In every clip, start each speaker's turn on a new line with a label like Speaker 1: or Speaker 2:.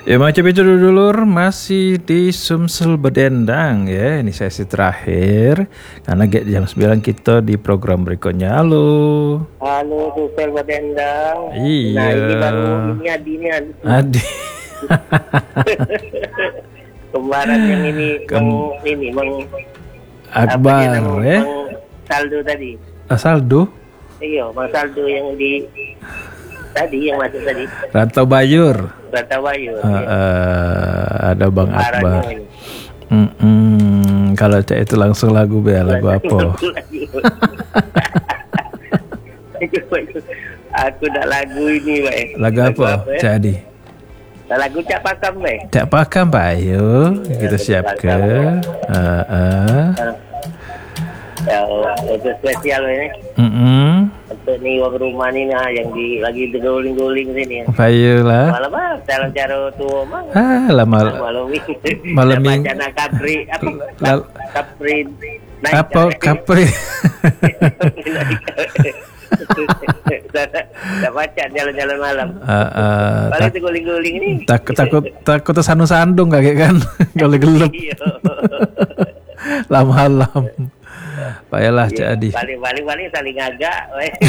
Speaker 1: Ya macam itu dulur, masih di Sumsel Bedendang ya. Ini sesi terakhir karena jam 9 kita di program berikutnya. Halo.
Speaker 2: Halo, Sumsel Bedendang.
Speaker 1: Iya.
Speaker 2: Nah, ini baru ini Adinya.
Speaker 1: Adi.
Speaker 2: Kembaran yang ini Bang
Speaker 1: Akbar ya.
Speaker 2: Bang Saldo tadi.
Speaker 1: Saldo?
Speaker 2: Iya, Bang Saldo yang yang masuk tadi.
Speaker 1: Rantau Bayur. Ada Bang Akbar. Kalau cek itu langsung lagu lagu apa?
Speaker 2: Aku dah lagu ini, Pak.
Speaker 1: Lagu apa? Jadi.
Speaker 2: Lagu Cak Pakam, Pak.
Speaker 1: Cak Pakam, Pak. Ayo, kita siapkan.
Speaker 2: Ya, untuk spesial ini. Untuk nih wong rumah nih yang lagi guling-guling sini.
Speaker 1: Ayolah.
Speaker 2: Malam cara tua mah. Malam macam kapri
Speaker 1: kapri.
Speaker 2: Tak baca jalan-jalan malam. Balik tu guling-guling ni.
Speaker 1: Takut tersandung kakek kan. Kalau gelap. Malam. Payalah Cak Adi.
Speaker 2: Balik saling agak.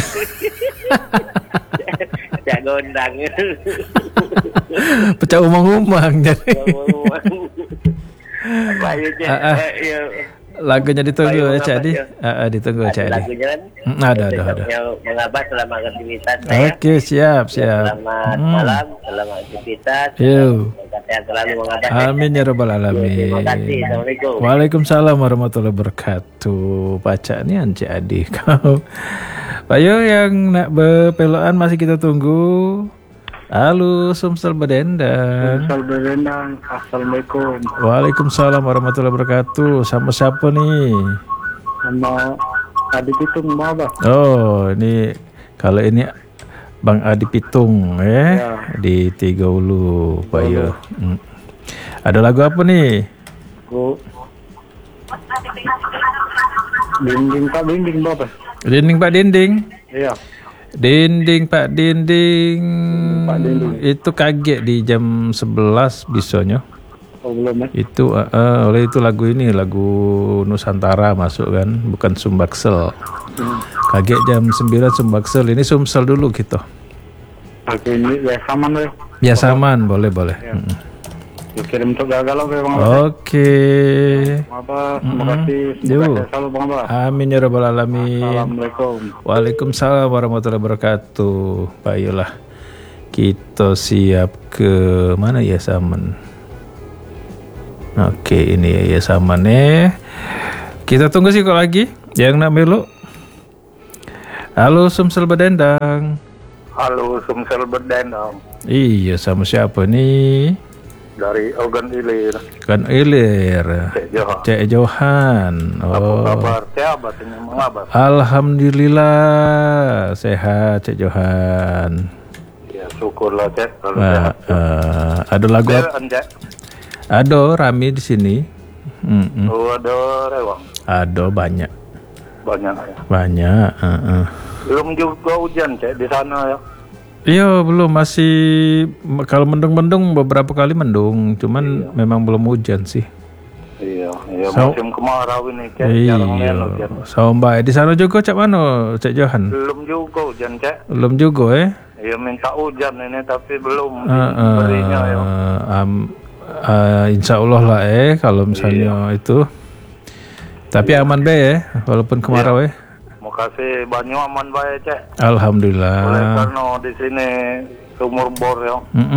Speaker 2: Cak gondang.
Speaker 1: Pecah umang-umang jadi. Lagunya ditunggu ya Cak Adi. Ditunggu Cak Adi.
Speaker 2: Lagunya kan?
Speaker 1: Ada.
Speaker 2: Mengabas selama aktivitas.
Speaker 1: Oke, siap.
Speaker 2: Selamat malam, selamat aktivitas.
Speaker 1: Yuk.
Speaker 2: Sehat selalu mengabas.
Speaker 1: Amin ya rabbal alamin.
Speaker 2: Terima kasih. Assalamualaikum.
Speaker 1: Waalaikumsalam warahmatullahi wabarakatuh. Pacak ni Cak Adi kau. Ayo yang nak berpeloan masih kita tunggu. Halo, Sumsel Bedendang.
Speaker 3: Assalamualaikum.
Speaker 1: Waalaikumsalam warahmatullahi wabarakatuh. Sama siapa nih?
Speaker 3: Sama Adi Pitung, Bang.
Speaker 1: Oh, ini kalau ini Bang Adi Pitung ya. Di Tiga Ulu, Pak Yo. Ada lagu apa nih?
Speaker 3: Dinding Pak Dinding, Bapak.
Speaker 1: Dinding Pak Dinding.
Speaker 3: Iya.
Speaker 1: Dinding Pak Dinding. Itu kaget di jam 11 bisanya.
Speaker 3: Oh, belum ya?
Speaker 1: Itu oleh itu lagu ini, lagu Nusantara masuk kan, bukan Sumbaksel. Kaget jam 9 Sumbaksel. Ini Sumsel dulu kita.
Speaker 3: Oke, ini ya saman deh.
Speaker 1: Ya saman, boleh.
Speaker 3: Ya. Kirim untuk gagal Bang.
Speaker 1: Oke.
Speaker 3: Terima kasih. Selalu Bang.
Speaker 1: Amin ya rabbal alamin.
Speaker 3: Assalamualaikum.
Speaker 1: Waalaikumsalam warahmatullahi wabarakatuh. Baiklah. Kita siap ke mana ya saman? Oke, ini ya saman Kita tunggu sih kok lagi yang nak belok. Halo Sumsel Bedendang.
Speaker 3: Halo Sumsel Bedendang.
Speaker 1: Iya, sama siapa nih?
Speaker 3: Dari Ogan Ilir.
Speaker 1: Kan Ilir. Cek Johan.
Speaker 3: Oh. Apa kabar? Sehat ini mengabar.
Speaker 1: Alhamdulillah sehat Cek Johan.
Speaker 3: Ya syukurlah Cek kalau sehat.
Speaker 1: Ada lagu apa? Ada Rami di sini.
Speaker 3: Oh, ada rewang.
Speaker 1: Ada banyak.
Speaker 3: Banyak. Belum juga hujan Cek di sana ya.
Speaker 1: Iya belum, masih kalau mendung beberapa kali mendung, cuman memang belum hujan sih.
Speaker 3: Iya musim kemarau ini Cek, jarang hujan.
Speaker 1: Sampai di sana juga Cak mana Cek Johan?
Speaker 3: Belum juga hujan Cek.
Speaker 1: Belum juga
Speaker 3: Iya minta hujan ini tapi belum diberinya ya.
Speaker 1: Insya Allah lah kalau misalnya itu. Tapi aman be walaupun kemarau
Speaker 3: Makasih banyak aman baik Cek.
Speaker 1: Alhamdulillah.
Speaker 3: Oleh karena di sini sumur bor ya.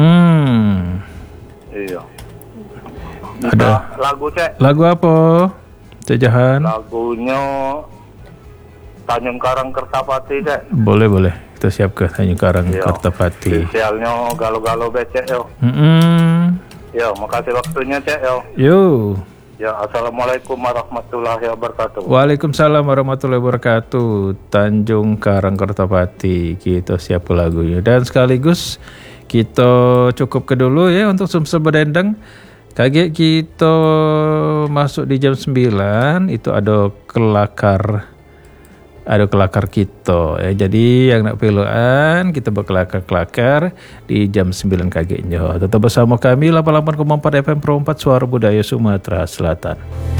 Speaker 3: Iya.
Speaker 1: Ada
Speaker 3: lagu Cek.
Speaker 1: Lagu apa Cek Johan?
Speaker 3: Lagunya Tanjung Karang Kertapati Cek.
Speaker 1: Boleh. Kita siap ke Tanjung Karang Kertapati.
Speaker 3: Spesialnya galo-galo becek yo. Yo, makasih waktunya Cek yo. Ya, assalamualaikum warahmatullahi wabarakatuh.
Speaker 1: Waalaikumsalam warahmatullahi wabarakatuh. Tanjung Karang Kertapati. Kita siap lagunya. Dan sekaligus kita cukup ke dulu ya untuk Sumsel Bedendang. Kaget kita masuk di jam 9. Itu ada kelakar Aduh kelakar kita. Jadi yang nak peluan kita berkelakar-kelakar di jam 9 KG-nya. Tetap bersama kami 88,4 FM Pro 4 Suara Budaya Sumatera Selatan.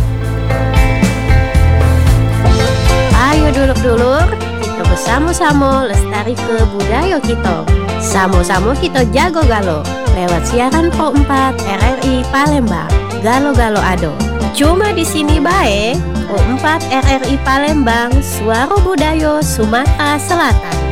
Speaker 4: Ayo dulur-dulur, kita bersama-sama lestari ke budaya kita. Sama-sama kita jago galo lewat siaran Pro 4 RRI Palembang. Galo-galo ado. Cuma di sini bae, Pro 4 RRI Palembang, Suara Budaya Sumatera Selatan.